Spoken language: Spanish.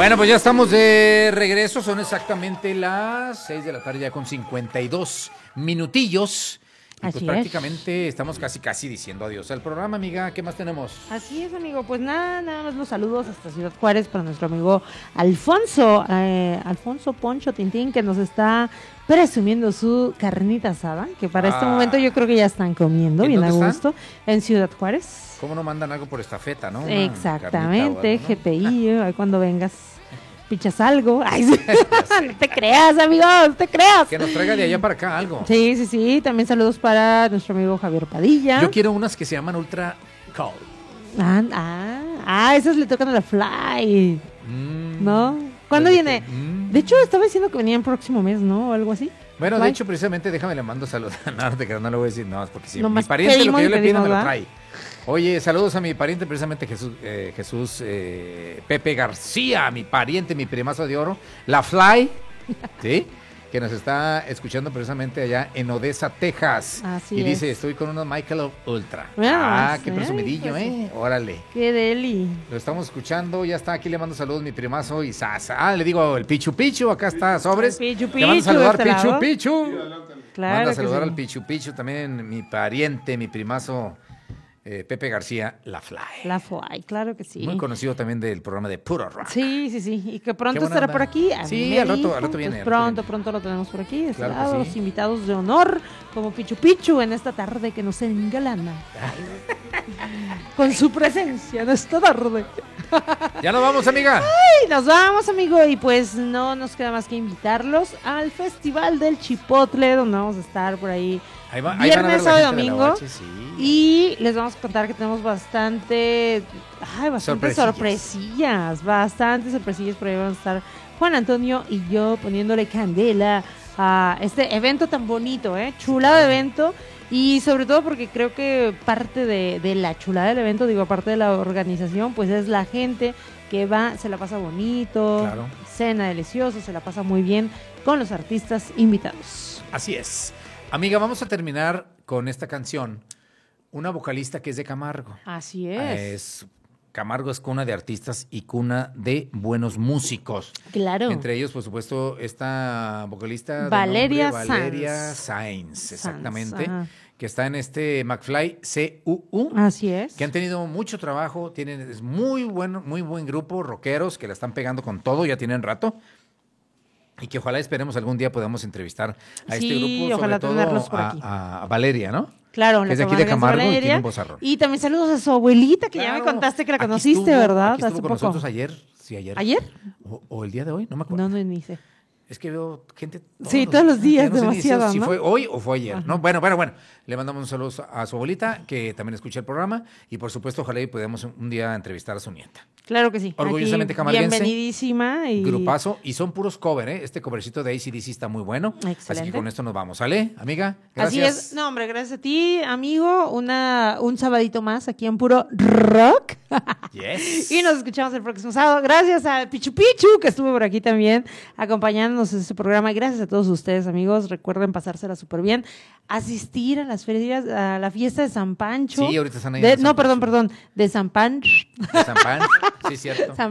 Bueno, pues ya estamos de regreso, son exactamente las 6 de la tarde ya con 52 minutillos. Y pues prácticamente estamos casi diciendo adiós al programa, amiga. ¿Qué más tenemos? Así es, amigo. Pues nada más los saludos hasta Ciudad Juárez para nuestro amigo Alfonso Poncho Tintín, que nos está presumiendo su carnita asada, que para este momento yo creo que ya están comiendo bien a gusto están? En Ciudad Juárez. ¿Cómo no mandan algo por estafeta, no? Una exactamente, algo, ¿no? GPI, ahí cuando vengas. Pichas algo. Ay, sí. No te creas, amigo, no te creas. Que nos traiga de allá para acá algo. Sí. También saludos para nuestro amigo Javier Padilla. Yo quiero unas que se llaman Ultra Cold. Esas le tocan a la Fly. ¿No? ¿Cuándo viene? De hecho, estaba diciendo que venía el próximo mes, ¿no? O algo así. Bueno, Fly. De hecho, precisamente, déjame le mando saludos a Narte, que no le voy a decir, no, es porque si mi pariente pedimos, lo que yo le pido me lo ¿verdad? trae. Oye, saludos a mi pariente, precisamente Jesús Pepe García, mi pariente, mi primazo de oro, la Fly, ¿sí? Que nos está escuchando precisamente allá en Odessa, Texas. Así y es. dice, estoy con unos Michelob Ultra. Qué presumidillo, pues, Órale. Qué deli. Lo estamos escuchando, ya está aquí, le mando saludos mi primazo y Sasa. Le digo el Pichu, acá está, sobres. Pichu, te mando a saludar, Pichu. Claro, manda a saludar al Pichu, también mi pariente, mi primazo. Pepe García, La Fly. La Fly, claro que sí. Muy conocido también del programa de Puro Rock. Sí. Y que pronto estará por aquí. Sí, al rato viene. Pues pronto lo tenemos por aquí. Claro Los invitados de honor, como Pichu en esta tarde que nos engalana. Con su presencia en esta tarde. Ya nos vamos, amiga. Ay, nos vamos, amigo. Y pues no nos queda más que invitarlos al Festival del Chipotle, donde vamos a estar por ahí. Viernes, sábado y domingo. Y les vamos a contar que tenemos bastantes sorpresillas. Bastantes sorpresillas. Por ahí vamos a estar Juan Antonio y yo poniéndole candela a este evento tan bonito, chulado de evento. Y sobre todo porque creo que parte de la chulada del evento, aparte de la organización, pues es la gente que va, se la pasa bonito, claro. Cena delicioso, se la pasa muy bien con los artistas invitados. Así es. Amiga, vamos a terminar con esta canción. Una vocalista que es de Camargo. Así es. Camargo es cuna de artistas y cuna de buenos músicos. Claro. Entre ellos, por supuesto, esta vocalista Valeria Sainz, exactamente. Que está en este McFly CUU. Así es. Que han tenido mucho trabajo, es muy buen grupo, rockeros, que la están pegando con todo, ya tienen rato. Y que ojalá esperemos algún día podamos entrevistar a este grupo, ojalá sobre todo por aquí. a Valeria, ¿no? Claro, que es de aquí de Camargo y tiene un vozarrón. Y también saludos a su abuelita, que ya me contaste que la conociste, ¿verdad? Aquí estuvo con nosotros ayer. Sí, ayer. ¿Ayer? O el día de hoy, no me acuerdo. No, ni sé. Es que veo gente todos los días, no demasiado, sé si ¿no? fue hoy o fue ayer, Ajá. ¿no? Bueno. Le mandamos un saludo a su abuelita, que también escucha el programa, y por supuesto, ojalá y podamos un día entrevistar a su nieta. Claro que sí. Orgullosamente camarguense. Bienvenidísima. Grupazo. Y son puros cover, ¿eh? Este covercito de AC/DC está muy bueno. Excelente. Así que con esto nos vamos. ¿Sale, amiga? Gracias. Así es. No, hombre, gracias a ti, amigo. Un sabadito más aquí en Puro Rock. Yes. Y nos escuchamos el próximo sábado. Gracias a Pichu, que estuvo por aquí también acompañándonos en este programa. Y gracias a todos ustedes, amigos. Recuerden pasársela súper bien. Asistir a las ferias, a la fiesta de San Pancho. Sí, ahorita están ahí. Perdón. De San Pancho. De San Pancho, sí, cierto.